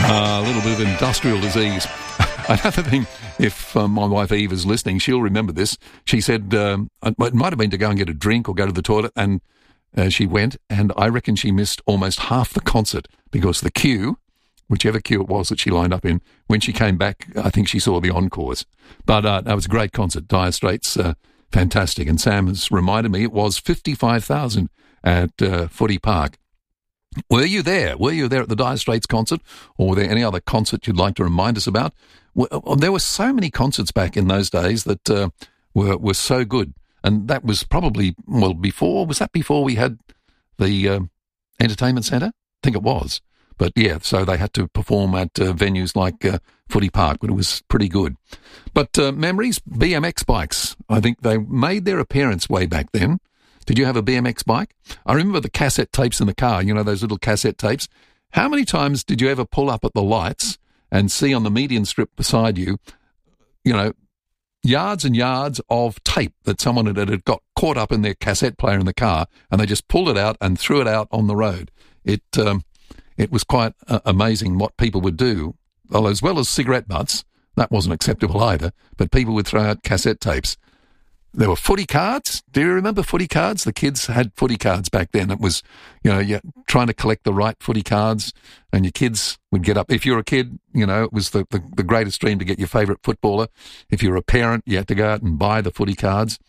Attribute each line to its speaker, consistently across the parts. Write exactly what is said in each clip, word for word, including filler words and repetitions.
Speaker 1: Uh, a little bit of industrial disease. Another thing, if uh, my wife Eve is listening, she'll remember this. She said um, it might have been to go and get a drink or go to the toilet, and uh, she went, and I reckon she missed almost half the concert because the queue, whichever queue it was that she lined up in, when she came back, I think she saw the encores. But uh, that was a great concert. Dire Straits, uh, fantastic. And Sam has reminded me it was fifty-five thousand at uh, Footy Park. Were you there? Were you there at the Dire Straits concert? Or were there any other concert you'd like to remind us about? There were so many concerts back in those days that uh, were were so good. And that was probably, well, before, was that before we had the uh, entertainment centre? I think it was. But yeah, so they had to perform at uh, venues like uh, Footy Park, but it was pretty good. But uh, memories, B M X bikes. I think they made their appearance way back then. Did you have a B M X bike? I remember the cassette tapes in the car, you know, those little cassette tapes. How many times did you ever pull up at the lights and see on the median strip beside you, you know, yards and yards of tape that someone had, had got caught up in their cassette player in the car, and they just pulled it out and threw it out on the road. It um, it was quite uh, amazing what people would do. Well, as well as cigarette butts, that wasn't acceptable either, but people would throw out cassette tapes. There were footy cards. Do you remember footy cards? The kids had footy cards back then. It was, you know, you're trying to collect the right footy cards, and your kids would get up. If you're a kid, you know, it was the, the, the greatest dream to get your favourite footballer. If you're a parent, you had to go out and buy the footy cards.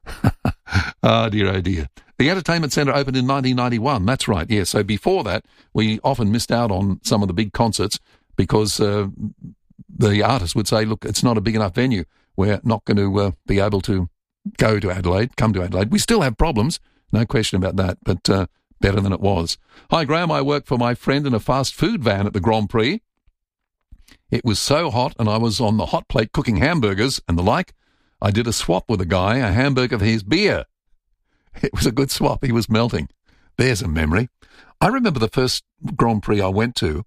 Speaker 1: Oh, dear, oh, dear. The Entertainment Centre opened in nineteen ninety-one. That's right, yeah. So before that, we often missed out on some of the big concerts because uh, the artists would say, look, it's not a big enough venue. We're not going to uh, be able to go to Adelaide, come to Adelaide. We still have problems, no question about that, but uh, better than it was. Hi, Graham. I work for my friend in a fast food van at the Grand Prix. It was so hot, and I was on the hot plate cooking hamburgers and the like. I did a swap with a guy, a hamburger for his beer. It was a good swap. He was melting. There's a memory. I remember the first Grand Prix I went to,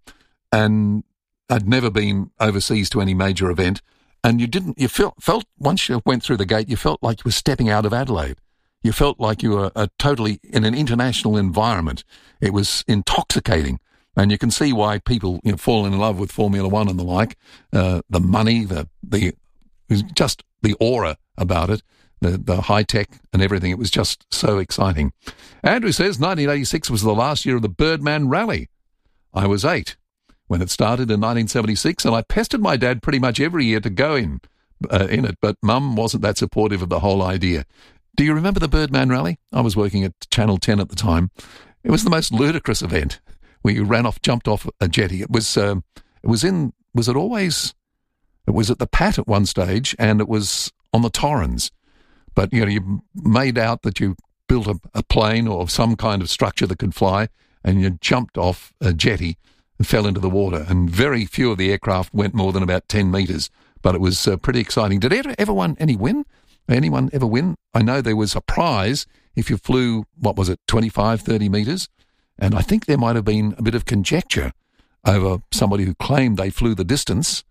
Speaker 1: and I'd never been overseas to any major event, and you didn't, you felt, felt, once you went through the gate, you felt like you were stepping out of Adelaide. You felt like you were uh, totally in an international environment. It was intoxicating. And you can see why people, you know, fall in love with Formula One and the like. Uh, the money, the, the, just the aura about it, the, the high tech and everything. It was just so exciting. Andrew says nineteen eighty-six was the last year of the Birdman Rally. I was eight when it started in nineteen seventy-six, and I pestered my dad pretty much every year to go in uh, in it, but Mum wasn't that supportive of the whole idea. Do you remember the Birdman Rally? I was working at Channel ten at the time. It was the most ludicrous event. We ran off, jumped off a jetty. It was, um, it was in, was it always, it was at the Pat at one stage, and it was on the Torrens. But, you know, you made out that you built a, a plane or some kind of structure that could fly, and you jumped off a jetty and fell into the water. And very few of the aircraft went more than about ten metres, but it was uh, pretty exciting. Did ever, ever won any win? Anyone ever win? I know there was a prize if you flew, what was it, twenty-five, thirty metres? And I think there might have been a bit of conjecture over somebody who claimed they flew the distance.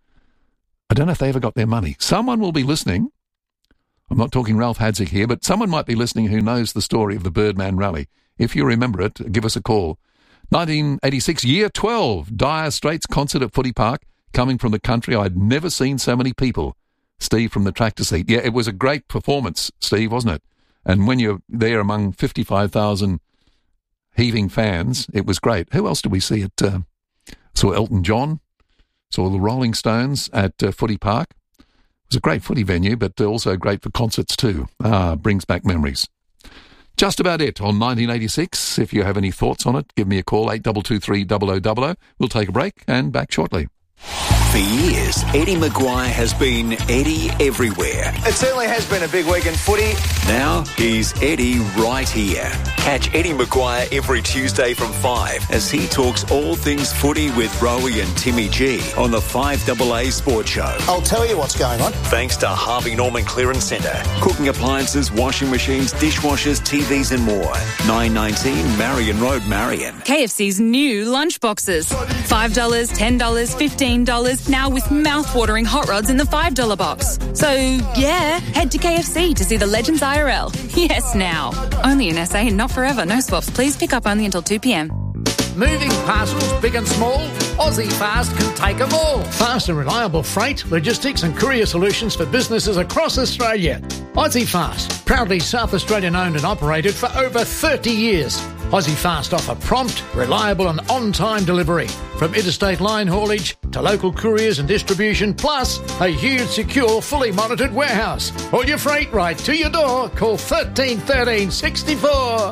Speaker 1: I don't know if they ever got their money. Someone will be listening. I'm not talking Ralph Hadzik here, but someone might be listening who knows the story of the Birdman Rally. If you remember it, give us a call. nineteen eighty-six, year twelve, Dire Straits concert at Footy Park. Coming from the country, I'd never seen so many people. Steve from the tractor seat. Yeah, it was a great performance, Steve, wasn't it? And when you're there among fifty-five thousand heaving fans, it was great. Who else did we see at, uh, saw Elton John, saw the Rolling Stones at uh, Footy Park. It was a great footy venue, but also great for concerts too. Ah, brings back memories. Just about it on nineteen eighty-six. If you have any thoughts on it, give me a call, eight two two three, double oh double oh. We'll take a break and back shortly.
Speaker 2: For years, Eddie Maguire has been Eddie everywhere.
Speaker 3: It certainly has been a big week in footy.
Speaker 2: Now he's Eddie right here. Catch Eddie Maguire every Tuesday from five as he talks all things footy with Rowie and Timmy G on the five A A Sports Show.
Speaker 3: I'll tell you what's going on.
Speaker 2: Thanks to Harvey Norman Clearance Centre. Cooking appliances, washing machines, dishwashers, T Vs and more. nine nineteen Marion Road, Marion.
Speaker 4: K F C's new lunch boxes. five dollars, ten dollars, fifteen dollars, now with mouth-watering hot rods in the five dollar box. So, yeah, head to K F C to see the Legends I R L. Yes, now. Only in S A and not forever. No swaps. Please pick up only until two p.m.
Speaker 5: Moving parcels, big and small? Aussie Fast can take them all. Fast and reliable freight, logistics and courier solutions for businesses across Australia. Aussie Fast, proudly South Australian owned and operated for over thirty years. Aussie Fast offer prompt, reliable and on-time delivery. From interstate line haulage to local couriers and distribution, plus a huge, secure, fully monitored warehouse. All your freight right to your door. Call thirteen thirteen sixty-four.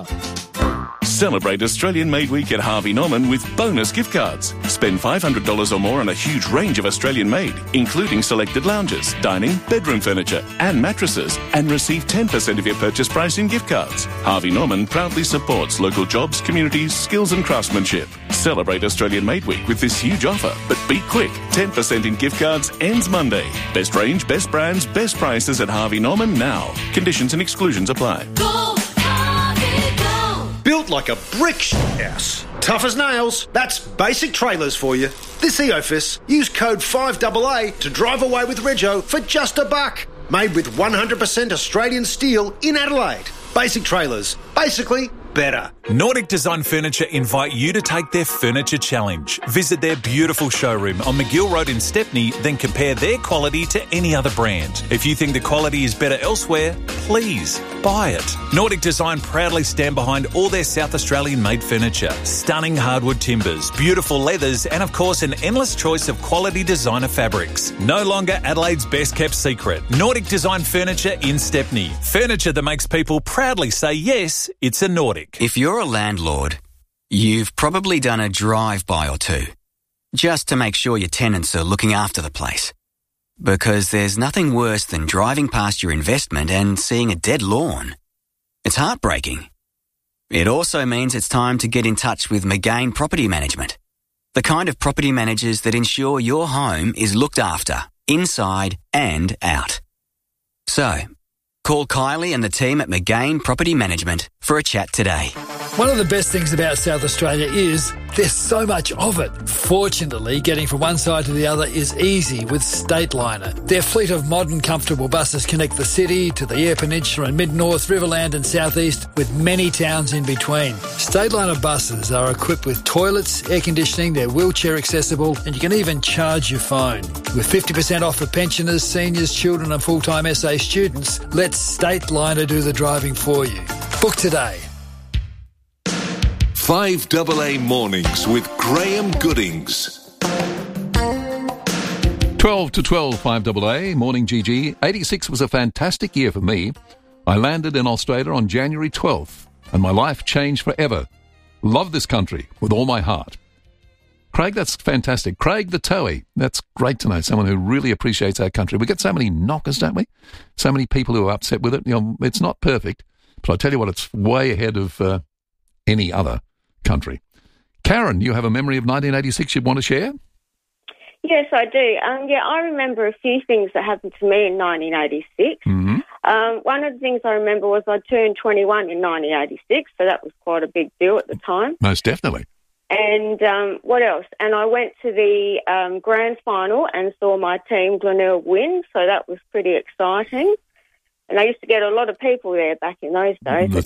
Speaker 6: Celebrate Australian Made Week at Harvey Norman with bonus gift cards. Spend five hundred dollars or more on a huge range of Australian made, including selected lounges, dining, bedroom furniture and mattresses, and receive ten percent of your purchase price in gift cards. Harvey Norman proudly supports local jobs, communities, skills and craftsmanship. Celebrate Australian Made Week with this huge offer, but be quick. ten percent in gift cards ends Monday. Best range, best brands, best prices at Harvey Norman now. Conditions and exclusions apply.
Speaker 7: Go, Harvey, go.
Speaker 8: Built like a brick house. Tough as nails. That's Basic Trailers for you. This E O F I S, use code five A A to drive away with Rego for just a buck. Made with one hundred percent Australian steel in Adelaide. Basic Trailers. Basically, better.
Speaker 9: Nordic Design Furniture invite you to take their Furniture Challenge. Visit their beautiful showroom on McGill Road in Stepney, then compare their quality to any other brand. If you think the quality is better elsewhere, please buy it. Nordic Design proudly stand behind all their South Australian made furniture. Stunning hardwood timbers, beautiful leathers, and of course an endless choice of quality designer fabrics. No longer Adelaide's best kept secret. Nordic Design Furniture in Stepney. Furniture that makes people proudly say yes, it's a Nordic.
Speaker 10: If you're a landlord, you've probably done a drive-by or two, just to make sure your tenants are looking after the place. Because there's nothing worse than driving past your investment and seeing a dead lawn. It's heartbreaking. It also means it's time to get in touch with McGain Property Management, the kind of property managers that ensure your home is looked after, inside and out. So, call Kylie and the team at McGain Property Management for a chat today.
Speaker 11: One of the best things about South Australia is there's so much of it. Fortunately, getting from one side to the other is easy with Stateliner. Their fleet of modern, comfortable buses connect the city to the Eyre Peninsula and Mid-North, Riverland and South East, with many towns in between. Stateliner buses are equipped with toilets, air conditioning, they're wheelchair accessible, and you can even charge your phone. With fifty percent off for pensioners, seniors, children and full-time S A students, let Stateliner do the driving for you. Book today.
Speaker 12: five A A Mornings with Graham Goodings.
Speaker 1: twelve to twelve, five A A, morning G G. eighty-six was a fantastic year for me. I landed in Australia on January twelfth, and my life changed forever. Love this country with all my heart. Craig, that's fantastic. Craig the Towie, that's great to know, someone who really appreciates our country. We get so many knockers, don't we? So many people who are upset with it. You know, it's not perfect, but I tell you what, it's way ahead of uh, any other country. Karen, you have a memory of nineteen eighty-six you'd want to share?
Speaker 13: Yes, I do. Um, yeah, I remember a few things that happened to me in nineteen eighty-six.
Speaker 1: Mm-hmm.
Speaker 13: Um, one of the things I remember was I turned twenty-one in nineteen eighty-six, so that was quite a big deal at the time.
Speaker 1: Most definitely.
Speaker 13: And um, what else? And I went to the um, grand final and saw my team, Glenelg, win, so that was pretty exciting. And I used to get a lot of people there back in those days.
Speaker 1: That's